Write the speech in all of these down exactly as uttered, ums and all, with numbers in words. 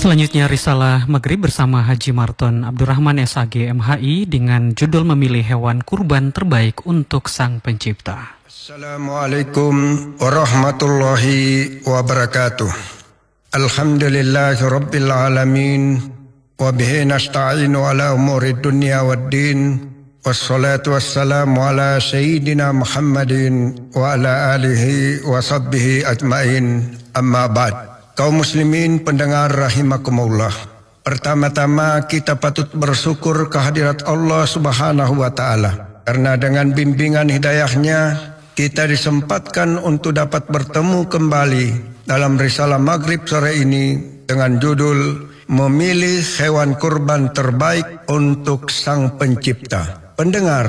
Selanjutnya Risalah Maghrib bersama Haji Marton Abdurrahman S H G M H I dengan judul memilih hewan kurban terbaik untuk Sang Pencipta. Assalamualaikum warahmatullahi wabarakatuh. Alhamdulillahi rabbil alamin wa bihi nasta'inu ala umuri dunya waddin wassalatu wassalamu ala sayyidina Muhammadin wa ala alihi wa sahbihi ajmain, amma ba'd. Kaum muslimin pendengar rahimakumullah. Pertama-tama kita patut bersyukur kehadirat Allah Subhanahu wa taala, karena dengan bimbingan hidayahnya kita disempatkan untuk dapat bertemu kembali dalam Risalah Maghrib sore ini dengan judul memilih hewan kurban terbaik untuk Sang Pencipta. Pendengar,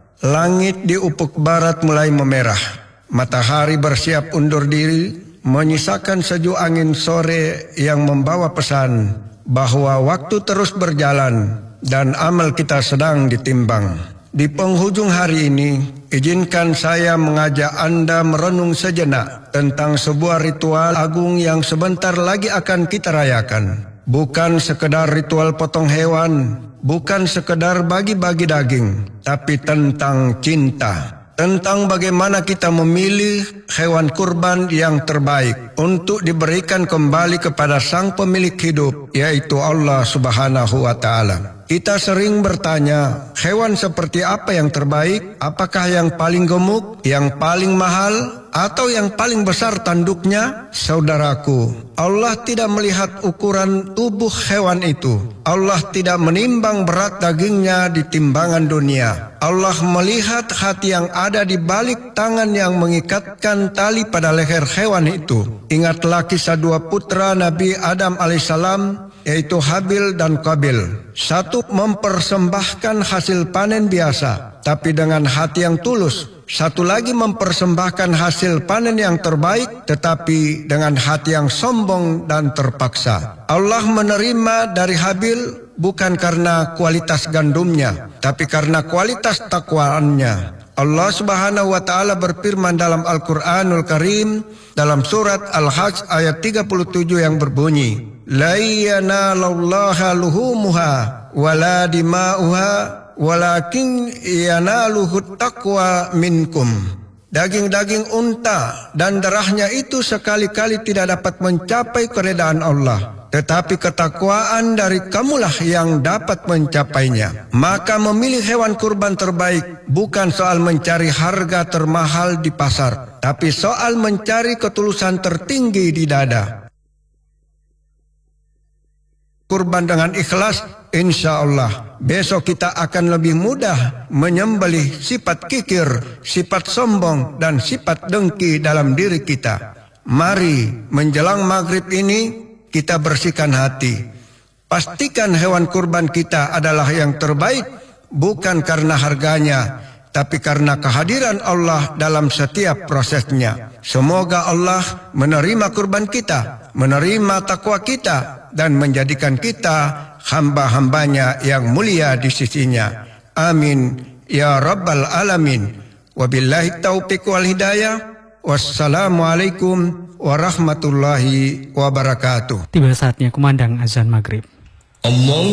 langit di ufuk barat mulai memerah, matahari bersiap undur diri, menyisakan sejuk angin sore yang membawa pesan bahwa waktu terus berjalan dan amal kita sedang ditimbang. Di penghujung hari ini, izinkan saya mengajak Anda merenung sejenak tentang sebuah ritual agung yang sebentar lagi akan kita rayakan. Bukan sekedar ritual potong hewan, bukan sekedar bagi-bagi daging, tapi tentang cinta. Tentang bagaimana kita memilih hewan kurban yang terbaik untuk diberikan kembali kepada Sang Pemilik hidup, yaitu Allah Subhanahu wa taala. Kita sering bertanya, hewan seperti apa yang terbaik? Apakah yang paling gemuk, yang paling mahal, atau yang paling besar tanduknya? Saudaraku, Allah tidak melihat ukuran tubuh hewan itu. Allah tidak menimbang berat dagingnya di timbangan dunia. Allah melihat hati yang ada di balik tangan yang mengikatkan tali pada leher hewan itu. Ingatlah kisah dua putra Nabi Adam alaihissalam, yaitu Habil dan Qabil. Satu mempersembahkan hasil panen biasa, tapi dengan hati yang tulus. Satu lagi mempersembahkan hasil panen yang terbaik, tetapi dengan hati yang sombong dan terpaksa. Allah menerima dari Habil bukan karena kualitas gandumnya, tapi karena kualitas takwaannya. Allah Subhanahu wa taala berfirman dalam Al-Qur'anul Karim dalam surat Al-Hajj ayat tiga puluh tujuh yang berbunyi, la yanalallaha luhumuha wala dima'uha walakin yanaluhu taqwa minkum. Daging-daging unta dan darahnya itu sekali-kali tidak dapat mencapai keredaan Allah, tetapi ketakwaan dari kamulah yang dapat mencapainya. Maka memilih hewan kurban terbaik bukan soal mencari harga termahal di pasar, tapi soal mencari ketulusan tertinggi di dada. Kurban dengan ikhlas, insya Allah besok kita akan lebih mudah menyembelih sifat kikir, sifat sombong, dan sifat dengki dalam diri kita. Mari menjelang maghrib ini kita bersihkan hati. Pastikan hewan kurban kita adalah yang terbaik, bukan karena harganya, tapi karena kehadiran Allah dalam setiap prosesnya. Semoga Allah menerima kurban kita, menerima takwa kita, dan menjadikan kita hamba-hambanya yang mulia di sisinya. Amin ya rabbal alamin. Wabillahi taufiq wal hidayah. Wassalamualaikum warahmatullahi wabarakatuh. Tiba saatnya kumandang azan maghrib. Allah